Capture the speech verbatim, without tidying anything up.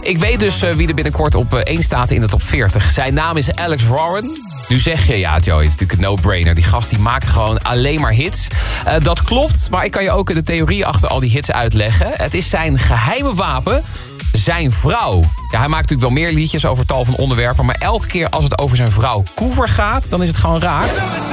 Ik weet dus uh, wie er binnenkort op uh, één staat in de top veertig. Zijn naam is Alex Warren. Nu zeg je, ja Joey, het is natuurlijk een no-brainer. Die gast die maakt gewoon alleen maar hits. Uh, dat klopt, maar ik kan je ook de theorie achter al die hits uitleggen. Het is zijn geheime wapen, zijn vrouw. Ja, hij maakt natuurlijk wel meer liedjes over tal van onderwerpen, maar elke keer als het over zijn vrouw Coover gaat, dan is het gewoon raar.